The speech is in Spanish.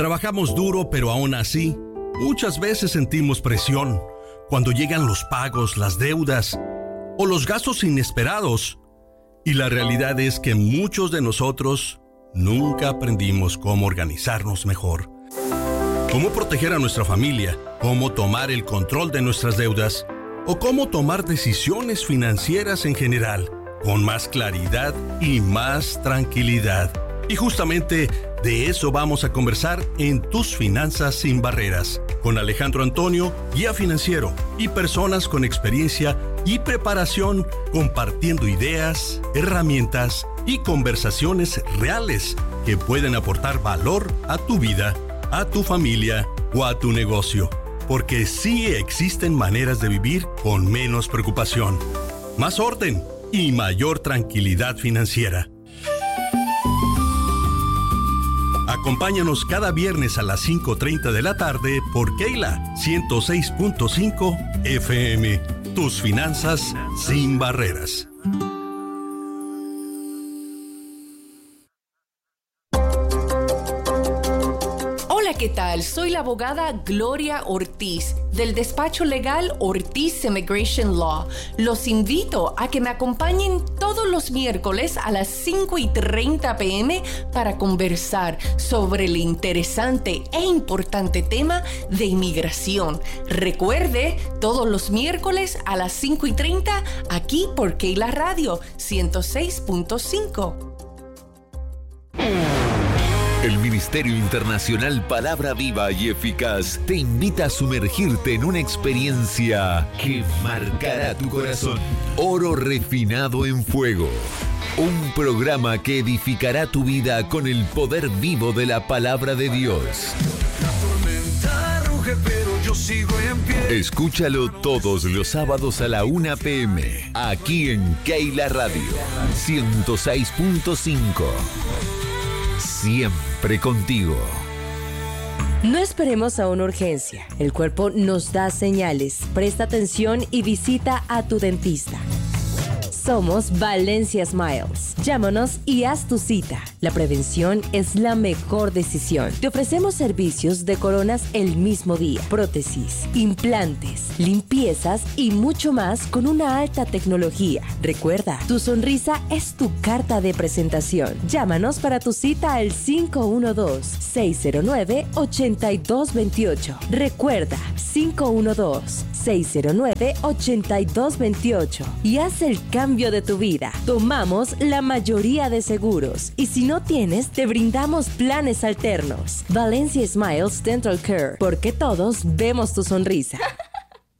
Trabajamos duro, pero aún así, muchas veces sentimos presión cuando llegan los pagos, las deudas o los gastos inesperados. Y la realidad es que muchos de nosotros nunca aprendimos cómo organizarnos mejor, cómo proteger a nuestra familia, cómo tomar el control de nuestras deudas o cómo tomar decisiones financieras en general con más claridad y más tranquilidad. Y justamente de eso vamos a conversar en Tus Finanzas Sin Barreras, con Alejandro Antonio, guía financiero, y personas con experiencia y preparación compartiendo ideas, herramientas y conversaciones reales que pueden aportar valor a tu vida, a tu familia o a tu negocio. Porque sí existen maneras de vivir con menos preocupación, más orden y mayor tranquilidad financiera. Acompáñanos cada viernes a las 5:30 de la tarde por Keila 106.5 FM. Tus Finanzas Sin Barreras. Hola, ¿qué tal? Soy la abogada Gloria Ortiz, del despacho legal Ortiz Immigration Law. Los invito a que me acompañen todos los miércoles a las 5:30 p.m. para conversar sobre el interesante e importante tema de inmigración. Recuerde, todos los miércoles a las 5:30 aquí por Keila Radio 106.5. El Ministerio Internacional Palabra Viva y Eficaz te invita a sumergirte en una experiencia que marcará tu corazón. Oro refinado en fuego. Un programa que edificará tu vida con el poder vivo de la Palabra de Dios. La tormenta ruge, pero yo sigo en pie. Escúchalo todos los sábados a la 1 p.m. aquí en Keila Radio 106.5. Siempre contigo. No esperemos a una urgencia. El cuerpo nos da señales. Presta atención y visita a tu dentista. Somos Valencia Smiles. Llámanos y haz tu cita. La prevención es la mejor decisión. Te ofrecemos servicios de coronas el mismo día, prótesis, implantes, limpiezas y mucho más con una alta tecnología. Recuerda, tu sonrisa es tu carta de presentación. Llámanos para tu cita al 512-609-8228. Recuerda, 512-609-8228 y haz el cambio de tu vida. Tomamos la mayoría de seguros y si no tienes, te brindamos planes alternos. Valencia Smiles Dental Care, porque todos vemos tu sonrisa.